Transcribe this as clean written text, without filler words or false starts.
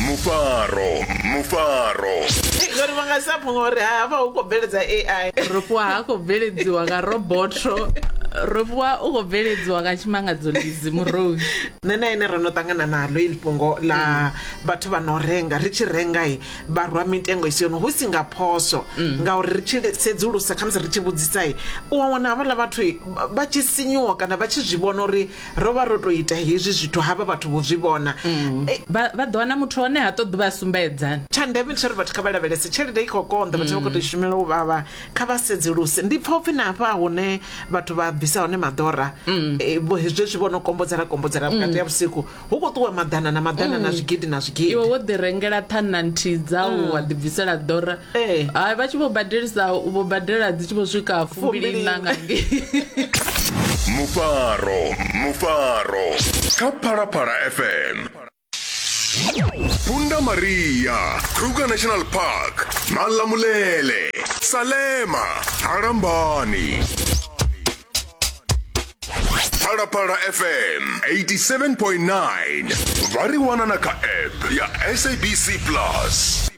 Mufaro. Gore manga sa phongore ha ba o go beletsa AI. Re bua ha go beledziwa ka robotro. Re bua o go beledziwa ka chimangadzo lizi muroi. Nena ene re no tangana nalo ilpungo la batho ba no renga ri tshi renga ba rwa mitengo isiyo hu singa phoso nga uri ri tshi sedzulusa khamse ri tshi vhudzisa u wana abala batho ba tshi sinyowa kana ba tshi zwivhona uri ro vha ro to ita hezwi zwithu haba batho vho zwivhona Ba dona muthu one ha ṱoḓi vha sumbedza. Tshandeme tshiri batho kha balavhelese tshelede ikho konḓa batho vha khou tou shumela u vhavha kha vha sedzuluse ndi pfa upfi na hafha hune batho vha bvisa hone maḓora bo hezwi zwi vhono kombodzela vhukati ya vhusiku hu khou ṱuwa maḓana na maḓana na zwigidi na zwigidi Iwe wo ḓi rengela ṱhananthi dzau wa ḓi bvisela ḓora hai vha tshi vho badelisa u vho badela dzi tshi vho swika 20 nga ngei Mufaro. Ka Phalaphala FM. Punda Maria, Kruger National Park, Malamulele, Salema, Harambani. Phalaphala FM 87.9. Variwana na ka app ya SABC Plus.